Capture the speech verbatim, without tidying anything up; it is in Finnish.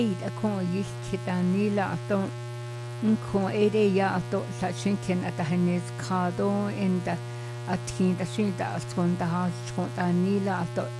ida kon yiskita nila ato kon ere ya ato sa shinken ata hanes kado enda atkin da shinda askonda ha skonda nila ato